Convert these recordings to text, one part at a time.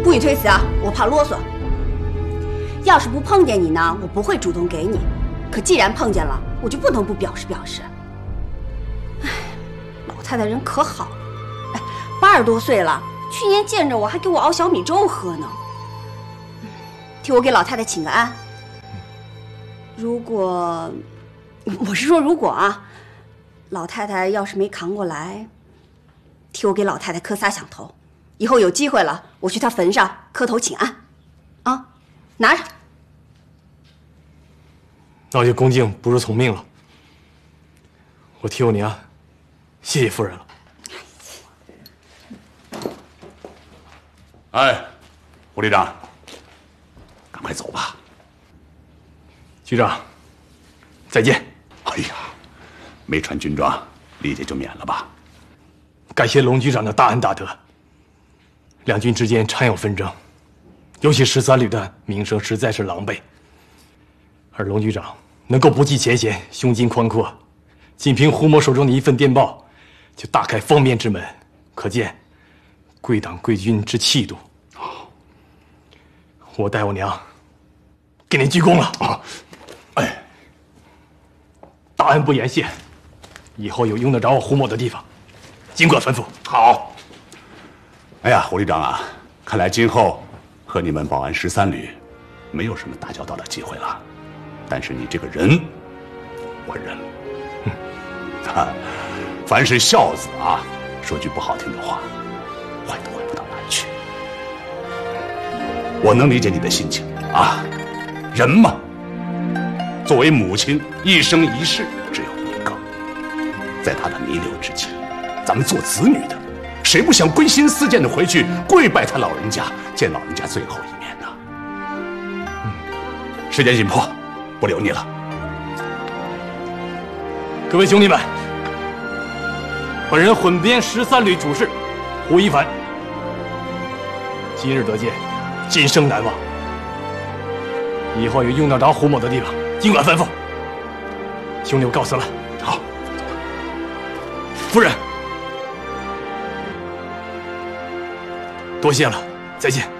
不许推辞啊！我怕啰嗦。要是不碰见你呢，我不会主动给你；可既然碰见了，我就不能不表示表示。哎，老太太人可好了，哎，80多岁了，去年见着我还给我熬小米粥喝呢。替我给老太太请个安。如果，我是说如果啊，老太太要是没扛过来，替我给老太太磕仨响头。以后有机会了，我去她坟上磕头请安。啊，拿着。 那我就恭敬不如从命了。我替我娘谢谢夫人了。 哎，胡旅长，赶快走吧。 局长，再见。 哎呀，没穿军装，李姐就免了吧。 感谢龙局长的大恩大德。两军之间常有纷争，尤其13旅的名声实在是狼狈。而龙局长能够不计前嫌，胸襟宽阔，仅凭胡某手中的一份电报，就大开方便之门，可见贵党贵军之气度。我代我娘给您鞠躬了啊！ 哎， 大恩不言谢，以后有用得着我胡某的地方，尽管吩咐。 好。哎呀，胡旅长啊，看来今后和你们保安13旅没有什么打交道的机会了。但是你这个人，我认了。凡是孝子啊，说句不好听的话，坏都坏不到哪里去。我能理解你的心情啊，人嘛，作为母亲，一生一世只有一个，在她的弥留之际，咱们做子女的。谁不想归心似箭的回去跪拜他老人家，见老人家最后一面呢？时间紧迫，不留你了。 各位兄弟们，本人混编13旅主事胡一凡，今日得见，今生难忘。以后有用得着胡某的地方，尽管吩咐。兄弟，我告辞了。 好， 夫人。多谢了，再见。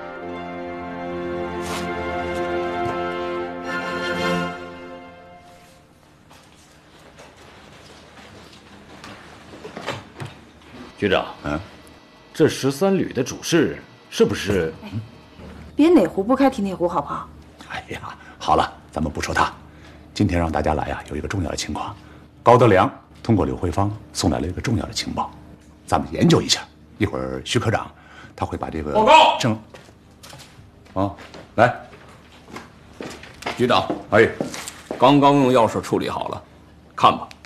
局长，这13旅的主事是不是？ 别哪壶不开提哪壶，好不好？ 哎呀，好了，咱们不说他。今天让大家来啊，有一个重要的情况，高德良通过柳慧芳送来了一个重要的情报，咱们研究一下。一会儿徐科长。他会把这个报告正，来， 局长， 哎， 刚刚用钥匙处理好了，看吧。